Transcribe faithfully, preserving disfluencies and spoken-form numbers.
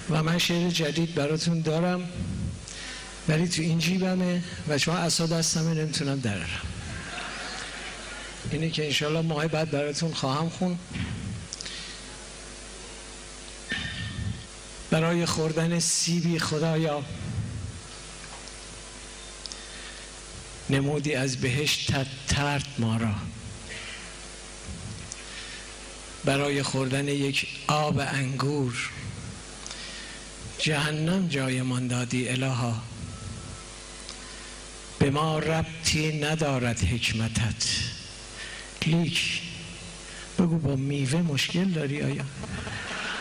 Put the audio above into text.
و من شعر جدید براتون دارم ولی تو این جیبمه و چون عصا دستمه نمیتونم درارم. اینه که انشالله ماه بعد براتون خواهم خون. برای خوردن سیبی خدایا نمودی از بهشت طرد ما را، برای خوردن یک آب انگور جهنم جایمان دادی الها. به ما ربطی ندارد حکمتت، لیک بگو با میوه مشکل داری آیا؟